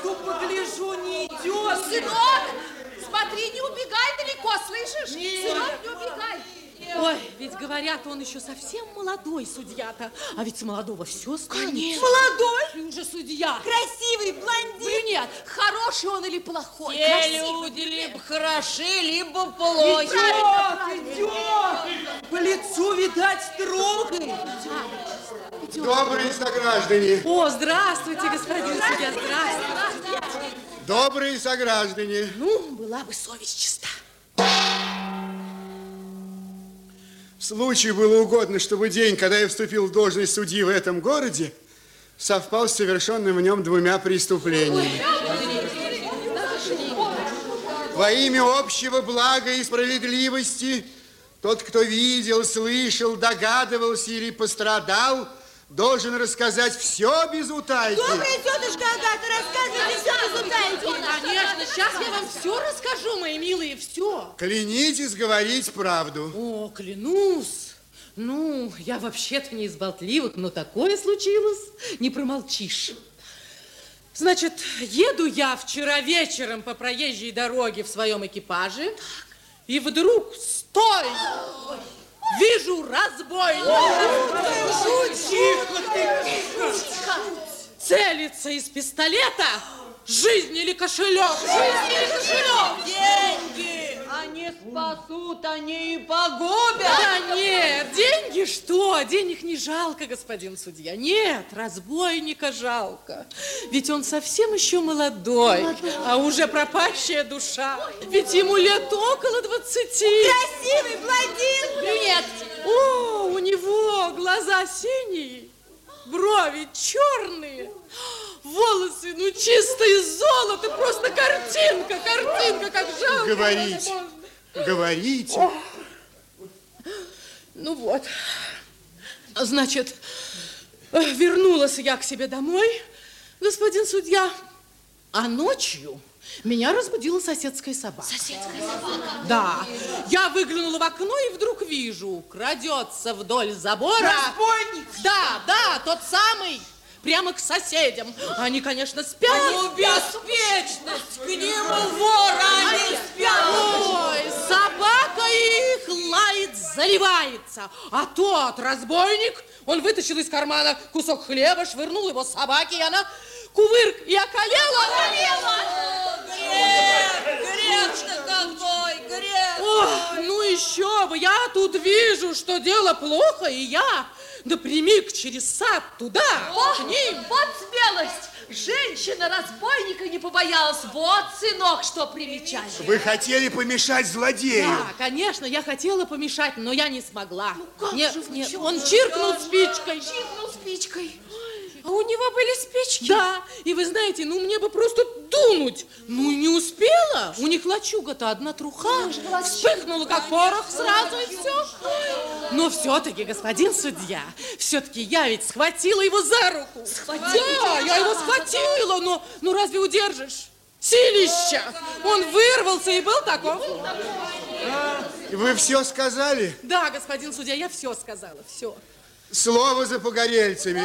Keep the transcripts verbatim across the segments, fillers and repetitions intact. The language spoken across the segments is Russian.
Пойду погляжу, не идет. Сынок, смотри, не убегай далеко, слышишь? Нет. Сынок, не убегай. Ой, ведь говорят, он еще совсем молодой судья-то. А ведь с молодого все станет. Конечно. Молодой? Он же судья. Красивый, блондин. Брюнет, хороший он или плохой? Все Красивый. люди либо хороши, либо плохи. Идет, идет. По лицу, видать, строгой. Добрые сограждане. О, здравствуйте, господин судья, здравствуйте. Добрые сограждане. Ну, была бы совесть чиста. Случаю было угодно, чтобы день, когда я вступил в должность судьи в этом городе, совпал с совершенным в нем двумя преступлениями. Во имя общего блага и справедливости тот, кто видел, слышал, догадывался или пострадал, должен рассказать все без утайки. Добрая тетушка Агата, рассказывайте все без утайки. Конечно, сейчас я вам все расскажу, мои милые, все. Клянитесь говорить правду. О, клянусь. Ну, я вообще-то не из болтливых, но такое случилось, не промолчишь. Значит, еду я вчера вечером по проезжей дороге в своем экипаже, и вдруг, стой, вижу разбойника. Тихо ты. Целится из пистолета. Жизнь или кошелек? Жизнь или кошелек? Деньги! Они спасут, они и погубят. Да нет, деньги что? Денег не жалко, господин судья. Нет, разбойника жалко. Ведь он совсем еще молодой, молодой. А уже пропащая душа. Ведь ему лет около двадцати. Красивый, блондин. Брюнет. О, у него глаза синие, брови черные. Волосы, ну, чистое золото, просто картинка, картинка, как жалко. Говорите, говорите. Ну вот, значит, вернулась я к себе домой, господин судья, а ночью меня разбудила соседская собака. Соседская собака? Да, я выглянула в окно и вдруг вижу, крадется вдоль забора. Разбойник? Да, да, тот самый. Прямо к соседям. Они, конечно, спят. Ну, беспечность, к нему вора, они спят. Ой, собака их лает, заливается. А тот разбойник, он вытащил из кармана кусок хлеба, швырнул его собаке, и она кувырк и околела. Околела. Грех, грех-то какой, грех. Ох, ну еще бы, я тут вижу, что дело плохо, и я напрямик через сад туда, О, к ним. вот смелость! Женщина-разбойника не побоялась. Вот, сынок, что примечательно. Вы хотели помешать злодею. Да, конечно, я хотела помешать, но я не смогла. Ну как Нет, же вы, нет, чего? он чиркнул спичкой. Чиркнул спичкой. А у него были спички? Да, и вы знаете, ну мне бы просто дунуть. Ну и не успела. У них лачуга-то одна труха. Вспыхнула, как порох сразу, и все. Но все-таки, господин судья, все-таки я ведь схватила его за руку. Схватила? Да, я его схватила, но ну разве удержишь? Силища! Он вырвался и был таков. Вы все сказали? Да, господин судья, я все сказала, все. Слово за погорельцами.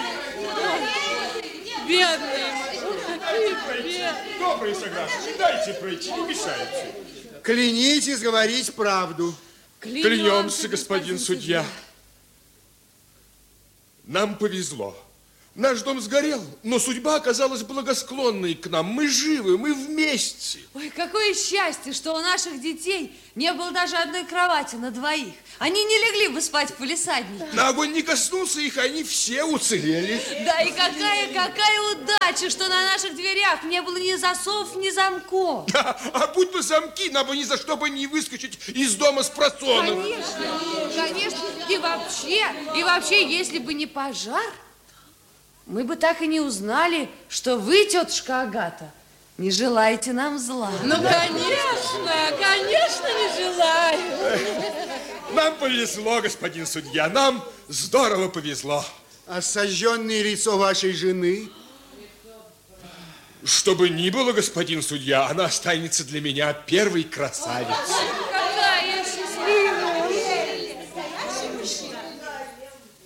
Бедные мои, какие бедные. Добрые сограждане, дайте пройти, не мешайте. Клянитесь говорить правду. Клянемся, господин судья. Нам повезло. Наш дом сгорел, но судьба оказалась благосклонной к нам. Мы живы, мы вместе. Ой, какое счастье, что у наших детей не было даже одной кровати на двоих. Они не легли бы спать в палисаднике. На огонь не коснулся их, они все уцелели. Да и какая, какая удача, что на наших дверях не было ни засов, ни замков. Да, а будь бы замки, нам бы ни за что бы не выскочить из дома с просоном. Конечно, конечно. И вообще, и вообще, если бы не пожар, мы бы так и не узнали, что вы, тетушка Агата, не желаете нам зла. Ну, конечно, конечно, не желаю. Нам повезло, господин судья, нам здорово повезло. А сожженное лицо вашей жены? Что бы ни было, господин судья, она останется для меня первой красавицей. Какая счастливая!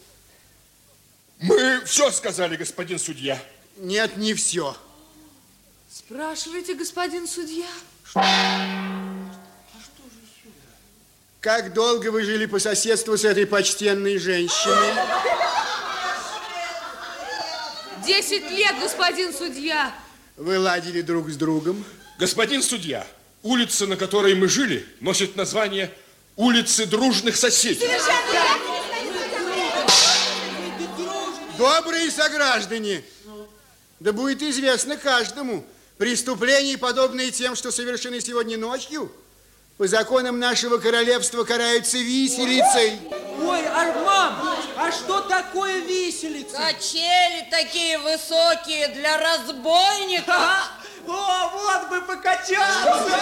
Мы все сказали, господин судья. Нет, не все. Спрашивайте, господин судья. Как долго вы жили по соседству с этой почтенной женщиной? Десять лет, господин судья. Вы ладили друг с другом? Господин судья, улица, на которой мы жили, носит название улицы дружных соседей. Добрые сограждане, да будет известно каждому, преступления, подобные тем, что совершены сегодня ночью, по законам нашего королевства караются виселицей. Ой, Арман, а что такое виселица? Качели такие высокие для разбойников. О, вот бы покачаться.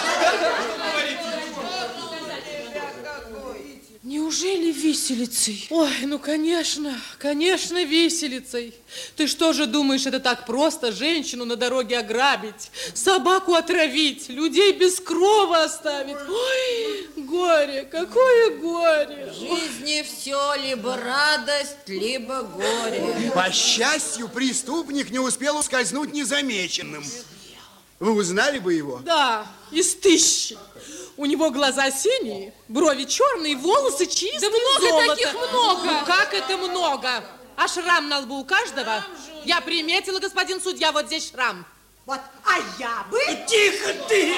Неужели виселицей? Ой, ну, конечно, конечно, виселицей. Ты что же думаешь, это так просто женщину на дороге ограбить, собаку отравить, людей без крова оставить? Ой, горе, какое горе. В жизни все либо радость, либо горе. По счастью, преступник не успел ускользнуть незамеченным. Вы узнали бы его? Да, из тысячи. У него глаза синие, брови черные, волосы чистые. Да много золото. таких, много. Ну, как это много? А шрам на лбу у каждого? Я приметила, господин судья, вот здесь шрам. Вот, а я бы... Тихо ты!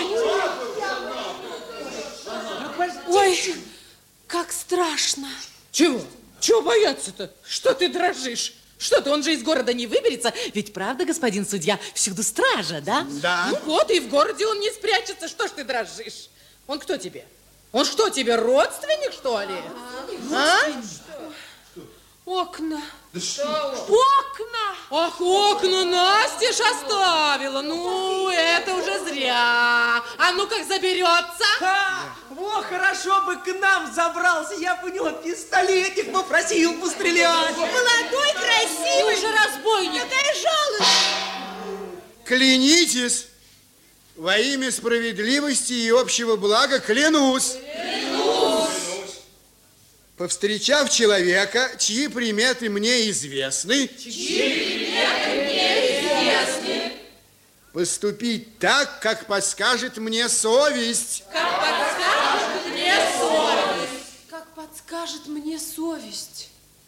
Ой, как страшно. Чего? Чего бояться-то? Что ты дрожишь? Что ты, он же из города не выберется. Ведь правда, господин судья, всюду стража, да? Да. Ну вот, и в городе он не спрячется. Что ж ты дрожишь? Он кто тебе? Он что, тебе родственник, что ли? А? Окна. Окна! Ах, окна Настя ж оставила. Ну, это уже зря. А ну как заберется? А, во, хорошо бы к нам забрался, я бы у него пистолетик попросил пострелять. Молодой, красивый. Ты уже разбойник. Какая жалость. Клянитесь, во имя справедливости и общего блага клянусь. Клянусь. Повстречав человека, чьи приметы мне известны, чьи приметы мне известны, поступить так, как подскажет мне совесть. Как подскажет мне совесть. Как подскажет мне совесть.